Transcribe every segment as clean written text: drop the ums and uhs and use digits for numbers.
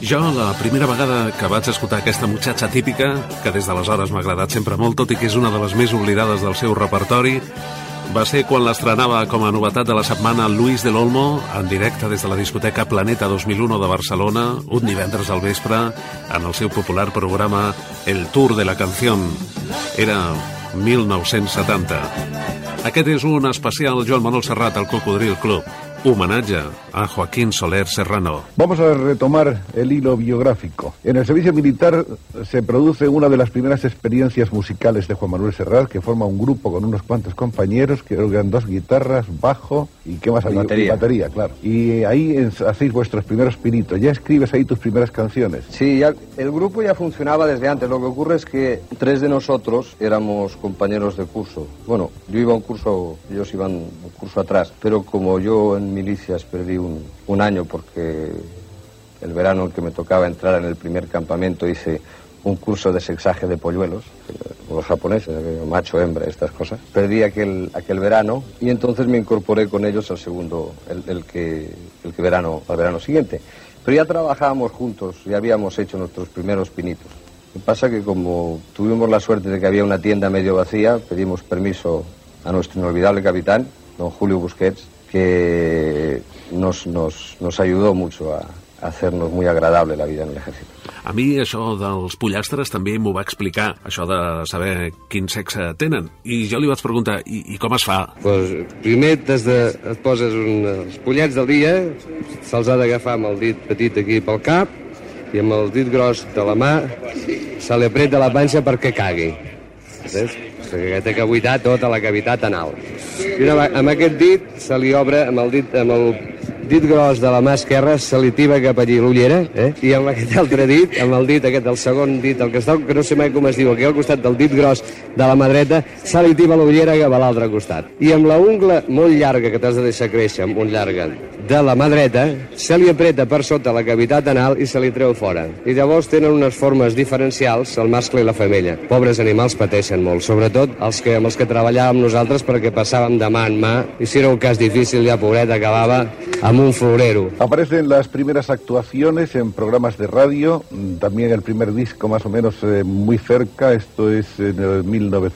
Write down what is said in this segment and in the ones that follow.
Jo, la primera vegada que vaig escoltar aquesta muchacha típica, que des d'aleshores m'ha agradat sempre molt, tot i que és una de les més oblidades del seu repertori, va ser quan l'estrenava com a novetat de la setmana Luis del Olmo, en directe des de la discoteca Planeta 2001 de Barcelona, un divendres al vespre, en el seu popular programa El Tour de la Canción. Era 1970. Aquest és un especial Joan Manuel Serrat al Cocodril Club. Homenaje a Joaquín Soler Serrano. Vamos a retomar el hilo biográfico. En el servicio militar se produce una de las primeras experiencias musicales de Juan Manuel Serrat, que forma un grupo con unos cuantos compañeros, que eran 2 guitarras, bajo y ¿qué más había? Batería, claro. Y ahí hacéis vuestros primeros pinitos. ¿Ya escribes ahí tus primeras canciones? Sí, ya, el grupo ya funcionaba desde antes. Lo que ocurre es que 3 de nosotros éramos compañeros de curso. Bueno, yo iba a un curso, ellos iban un curso atrás, pero como yo en milicias perdí un año porque el verano en que me tocaba entrar en el primer campamento hice un curso de sexaje de polluelos, los japoneses, macho, hembra, estas cosas. Perdí aquel verano y entonces me incorporé con ellos al segundo, al verano siguiente. Pero ya trabajábamos juntos, ya habíamos hecho nuestros primeros pinitos. Lo que pasa que como tuvimos la suerte de que había una tienda medio vacía, pedimos permiso a nuestro inolvidable capitán, don Julio Busquets, que nos ayudó mucho a hacernos muy agradable la vida en el ejército. A mi això dels pollastres també m'ho va explicar, això de saber quin sexe tenen. I jo li vaig preguntar, i com es fa? Pues, primer et poses els pollets del dia, se'ls ha d'agafar amb el dit petit aquí pel cap, i amb el dit gros de la mà se li apreta la panxa perquè cagui. Saps? Que té que buidar tota la cavitat anal. I amb aquest dit se li obre, amb el dit gros de la mà esquerra, se li tiba cap allí l'ullera, i amb aquest altre dit, amb el dit aquest, el segon dit, el que està, que no sé mai com es diu, aquí al costat del dit gros de la mà dreta, se li tiba l'ullera cap a l'altre costat. I amb la ungla molt llarga, que t'has de deixar créixer, molt llarga, de la mà dreta, se li apreta per sota la cavitat anal i se li treu fora. I llavors tenen unes formes diferencials, el mascle i la femella. Pobres animals pateixen molt, sobretot amb els que treballàvem nosaltres, perquè passàvem de mà en mà, i si era un cas difícil, ja pobret acabava amb un florero. Aparecen las primeras actuaciones en programas de radio, también el primer disco más o menos muy cerca, esto es en el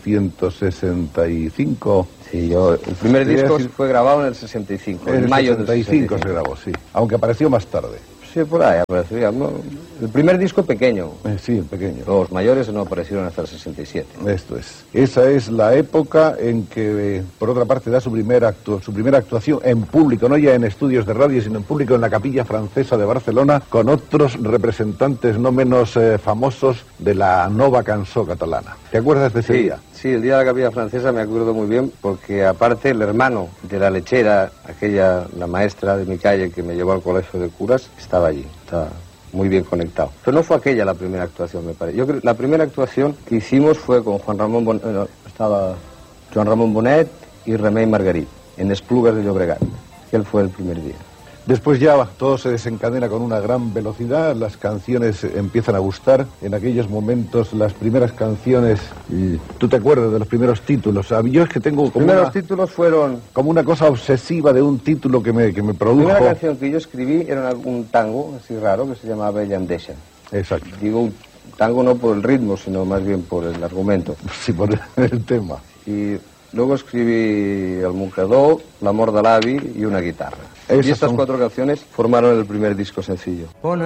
1965. Sí, el primer disco fue grabado en el 65, en mayo del 65 se grabó, sí, aunque apareció más tarde. Sí, por ahí apareció, ¿no? El primer disco pequeño. Sí, pequeño. Los mayores no aparecieron hasta el 67. Esto es. Esa es la época en que, por otra parte, da su primera actuación en público, no ya en estudios de radio, sino en público en la Capilla Francesa de Barcelona, con otros representantes no menos famosos de la nova cançó catalana. ¿Te acuerdas de ese día? Sí, el día de la Capilla Francesa me acuerdo muy bien, porque aparte el hermano de la lechera, la maestra de mi calle que me llevó al colegio de curas, estaba allí, estaba muy bien conectado. Pero no fue aquella la primera actuación, me parece. Yo creo que la primera actuación que hicimos fue con Juan Ramón Bonet y Remei Margarit, en Esplugas de Llobregat. Él fue el primer día. Después ya todo se desencadena con una gran velocidad, las canciones empiezan a gustar. En aquellos momentos, las primeras canciones, ¿tú te acuerdas de los primeros títulos? Yo es que tengo como los primeros títulos fueron como una cosa obsesiva de un título que me produjo. La primera canción que yo escribí era un tango así raro que se llamaba Bella Andesa. Exacto. Digo un tango no por el ritmo, sino más bien por el argumento. Sí, por el tema. Y luego escribí El Mocador, L'amor de l'avi y una guitarra. Y estas 4 canciones formaron el primer disco sencillo.